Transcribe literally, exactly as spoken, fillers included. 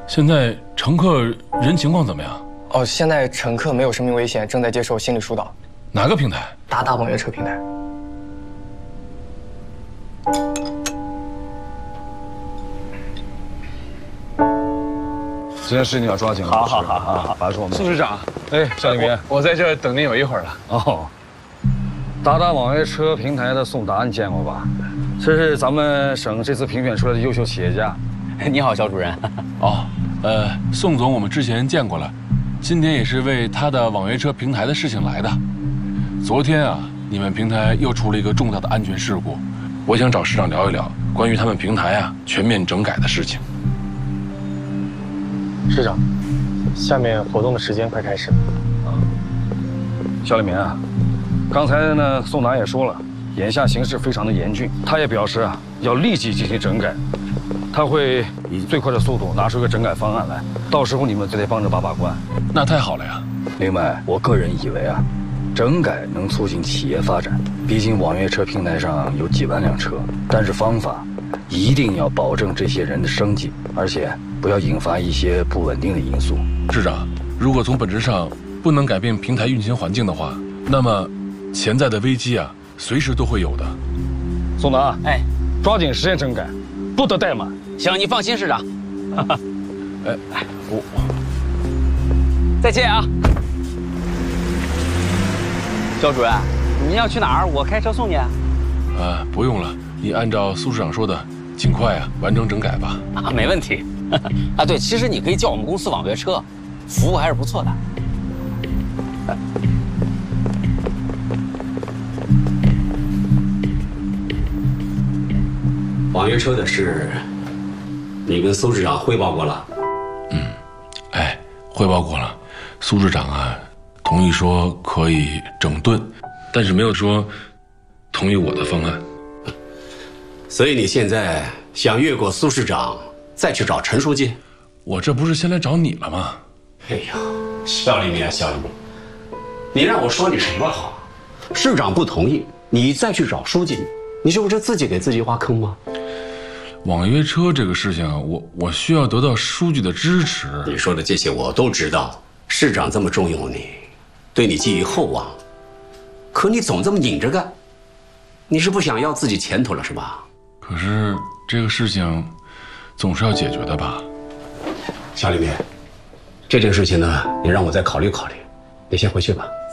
现在乘客人情况怎么样？ 哦，现在乘客没有生命危险，正在接受心理疏导。 哪个平台？ 达达网约车平台。 这件事你要抓紧了。 好好好好好， 白说嘛。 苏市长， 哎，夏立明， 我在这儿等您有一会儿了。 哦，达达网约车平台的宋达你见过吧？这是咱们省这次评选出来的优秀企业家。 你好，肖主任。 哦，呃，宋总我们之前见过了，今天也是为他的网约车平台的事情来的。昨天啊，你们平台又出了一个重大的安全事故，我想找市长聊一聊关于他们平台啊全面整改的事情。 市长，下面活动的时间快开始了。 啊，肖立明啊，刚才呢宋达也说了，眼下形势非常的严峻，他也表示啊要立即进行整改，他会以最快的速度拿出一个整改方案来，到时候你们就得帮着把把关。 那太好了呀。 另外，我个人以为啊，整改能促进企业发展，毕竟网约车平台上有几万辆车，但是方法一定要保证这些人的生计，而且不要引发一些不稳定的因素。 市长，如果从本质上不能改变平台运行环境的话，那么潜在的危机啊，随时都会有的。 宋达， 哎， 抓紧时间整改，不得怠慢。 行，你放心，市长。 哎，我再见啊，肖主任，您要去哪儿？我开车送你。 啊，不用了，你按照苏市长说的，尽快啊完成整改吧。 啊，没问题。啊，对，其实你可以叫我们公司网约车，服务还是不错的。 网约车的事，你跟苏市长汇报过了？ 嗯，哎，汇报过了。苏市长啊，同意说可以整顿，但是没有说同意我的方案。 所以你现在想越过苏市长，再去找陈书记？ 我这不是先来找你了吗？ 哎呀，肖立明啊，肖立明，你让我说你什么好？市长不同意，你再去找书记，你这不是自己给自己挖坑吗？ 网约车这个事情啊，我我需要得到书记的支持。 你说的这些我都知道，市长这么重用你，对你寄予厚望，可你总这么拧着干，你是不想要自己前途了是吧？ 可是这个事情总是要解决的吧？ 肖立明，这件事情呢，你让我再考虑考虑，你先回去吧。